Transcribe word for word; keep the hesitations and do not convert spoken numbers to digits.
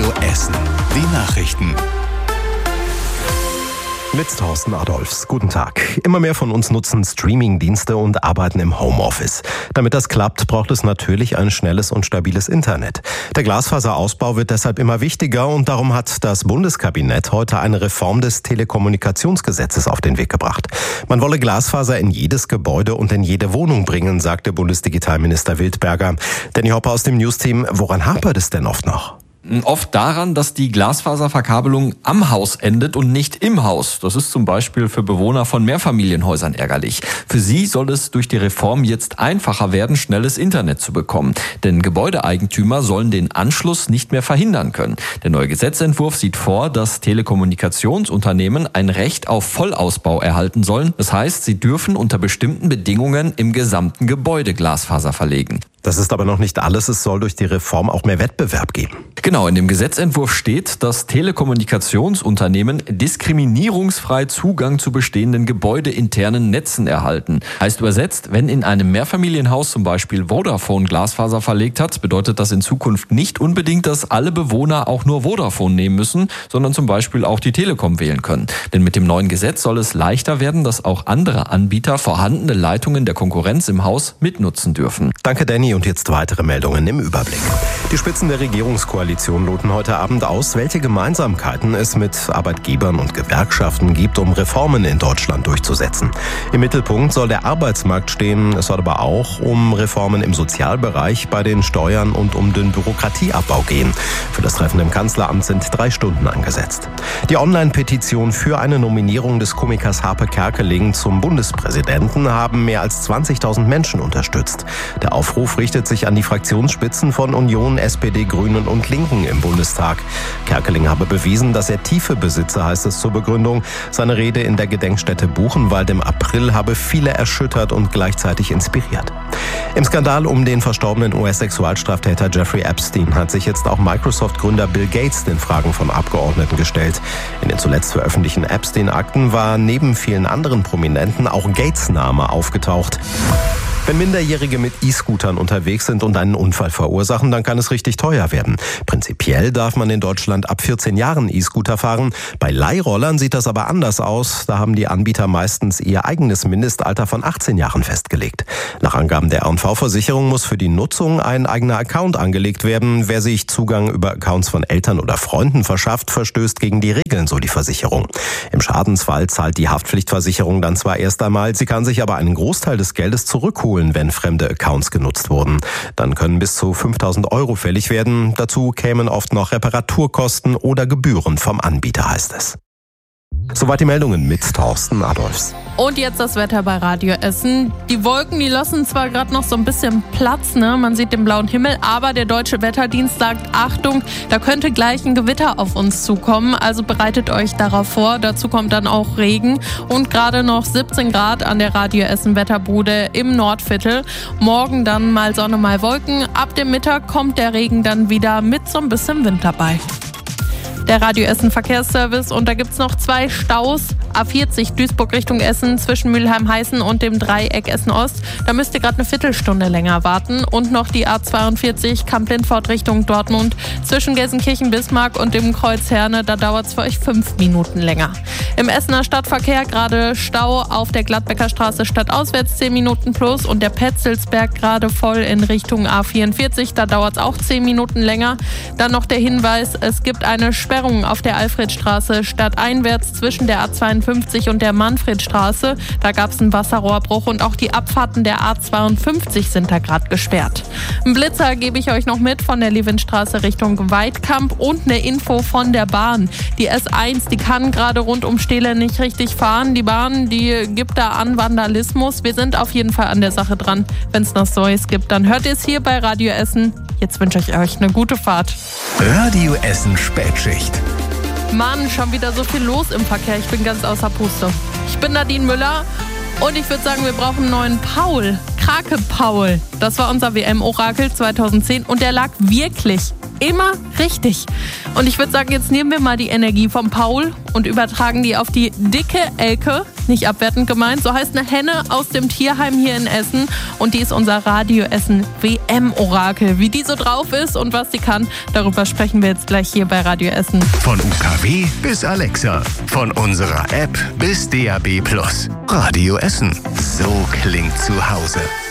Radio Essen. Die Nachrichten. Mit Thorsten Adolfs. Guten Tag. Immer mehr von uns nutzen Streaming-Dienste und arbeiten im Homeoffice. Damit das klappt, braucht es natürlich ein schnelles und stabiles Internet. Der Glasfaserausbau wird deshalb immer wichtiger und darum hat das Bundeskabinett heute eine Reform des Telekommunikationsgesetzes auf den Weg gebracht. Man wolle Glasfaser in jedes Gebäude und in jede Wohnung bringen, sagte Bundesdigitalminister Wildberger. Danny Hopper aus dem News-Team, woran hapert es denn oft noch? Oft daran, dass die Glasfaserverkabelung am Haus endet und nicht im Haus. Das ist zum Beispiel für Bewohner von Mehrfamilienhäusern ärgerlich. Für sie soll es durch die Reform jetzt einfacher werden, schnelles Internet zu bekommen. Denn Gebäudeeigentümer sollen den Anschluss nicht mehr verhindern können. Der neue Gesetzentwurf sieht vor, dass Telekommunikationsunternehmen ein Recht auf Vollausbau erhalten sollen. Das heißt, sie dürfen unter bestimmten Bedingungen im gesamten Gebäude Glasfaser verlegen. Das ist aber noch nicht alles. Es soll durch die Reform auch mehr Wettbewerb geben. Genau, in dem Gesetzentwurf steht, dass Telekommunikationsunternehmen diskriminierungsfrei Zugang zu bestehenden gebäudeinternen Netzen erhalten. Heißt übersetzt, wenn in einem Mehrfamilienhaus zum Beispiel Vodafone Glasfaser verlegt hat, bedeutet das in Zukunft nicht unbedingt, dass alle Bewohner auch nur Vodafone nehmen müssen, sondern zum Beispiel auch die Telekom wählen können. Denn mit dem neuen Gesetz soll es leichter werden, dass auch andere Anbieter vorhandene Leitungen der Konkurrenz im Haus mitnutzen dürfen. Danke, Danny. Und jetzt weitere Meldungen im Überblick. Die Spitzen der Regierungskoalition loten heute Abend aus, welche Gemeinsamkeiten es mit Arbeitgebern und Gewerkschaften gibt, um Reformen in Deutschland durchzusetzen. Im Mittelpunkt soll der Arbeitsmarkt stehen. Es soll aber auch um Reformen im Sozialbereich, bei den Steuern und um den Bürokratieabbau gehen. Für das Treffen im Kanzleramt sind drei Stunden angesetzt. Die Online-Petition für eine Nominierung des Komikers Harpe Kerkeling zum Bundespräsidenten haben mehr als zwanzigtausend Menschen unterstützt. Der Aufruf richtet sich an die Fraktionsspitzen von Union, S P D, Grünen und Linken im Bundestag. Kerkeling habe bewiesen, dass er Tiefe besitze, heißt es zur Begründung. Seine Rede in der Gedenkstätte Buchenwald im April habe viele erschüttert und gleichzeitig inspiriert. Im Skandal um den verstorbenen U S-Sexualstraftäter Jeffrey Epstein hat sich jetzt auch Microsoft-Gründer Bill Gates den Fragen von Abgeordneten gestellt. In den zuletzt veröffentlichten Epstein-Akten war neben vielen anderen Prominenten auch Gates' Name aufgetaucht. Wenn Minderjährige mit E-Scootern unterwegs sind und einen Unfall verursachen, dann kann es richtig teuer werden. Prinzipiell darf man in Deutschland ab vierzehn Jahren E-Scooter fahren. Bei Leihrollern sieht das aber anders aus. Da haben die Anbieter meistens ihr eigenes Mindestalter von achtzehn Jahren festgelegt. Nach Angaben der R und V-Versicherung muss für die Nutzung ein eigener Account angelegt werden. Wer sich Zugang über Accounts von Eltern oder Freunden verschafft, verstößt gegen die Regeln, so die Versicherung. Im Schadensfall zahlt die Haftpflichtversicherung dann zwar erst einmal, sie kann sich aber einen Großteil des Geldes zurückholen, wenn fremde Accounts genutzt wurden. Dann können bis zu fünftausend Euro fällig werden. Dazu kämen oft noch Reparaturkosten oder Gebühren vom Anbieter, heißt es. Soweit die Meldungen mit Thorsten Adolfs. Und jetzt das Wetter bei Radio Essen. Die Wolken, die lassen zwar gerade noch so ein bisschen Platz, ne? Man sieht den blauen Himmel, aber der Deutsche Wetterdienst sagt, Achtung, da könnte gleich ein Gewitter auf uns zukommen. Also bereitet euch darauf vor. Dazu kommt dann auch Regen und gerade noch siebzehn Grad an der Radio Essen Wetterbude im Nordviertel. Morgen dann mal Sonne, mal Wolken. Ab dem Mittag kommt der Regen dann wieder mit so ein bisschen Wind dabei. Der Radio Essen Verkehrsservice und da gibt's noch zwei Staus. A vierzig Duisburg Richtung Essen zwischen Mülheim-Heißen und dem Dreieck Essen-Ost. Da müsst ihr gerade eine Viertelstunde länger warten. Und noch die A zweiundvierzig Kamp-Lindfort Richtung Dortmund zwischen Gelsenkirchen-Bismarck und dem Kreuz Herne. Da dauert's für euch fünf Minuten länger. Im Essener Stadtverkehr gerade Stau auf der Gladbecker Straße stadtauswärts zehn Minuten plus und der Petzelsberg gerade voll in Richtung A vierundvierzig. Da dauert's auch zehn Minuten länger. Dann noch der Hinweis, es gibt eine Sperrung auf der Alfredstraße stadteinwärts zwischen der A zweiundfünfzig und der Manfredstraße. Da gab es einen Wasserrohrbruch und auch die Abfahrten der A zweiundfünfzig sind da gerade gesperrt. Ein Blitzer gebe ich euch noch mit von der Levinstraße Richtung Weidkamp und eine Info von der Bahn. Die S eins, die kann gerade rund um Stehle nicht richtig fahren. Die Bahn, die gibt da an Vandalismus. Wir sind auf jeden Fall an der Sache dran. Wenn es was Neues gibt, dann hört ihr es hier bei Radio Essen. Jetzt wünsche ich euch eine gute Fahrt. Radio Essen Spätschicht. Mann, schon wieder so viel los im Verkehr. Ich bin ganz außer Puste. Ich bin Nadine Müller und ich würde sagen, wir brauchen einen neuen Paul. Krake Paul. Das war unser W M-Orakel zweitausendzehn und der lag wirklich immer richtig. Und ich würde sagen, jetzt nehmen wir mal die Energie vom Paul und übertragen die auf die dicke Elke nicht abwertend gemeint, so heißt eine Henne aus dem Tierheim hier in Essen und die ist unser Radio Essen W M-Orakel. Wie die so drauf ist und was sie kann, darüber sprechen wir jetzt gleich hier bei Radio Essen. Von U K W bis Alexa, von unserer App bis D A B Plus. Radio Essen, so klingt zu Hause.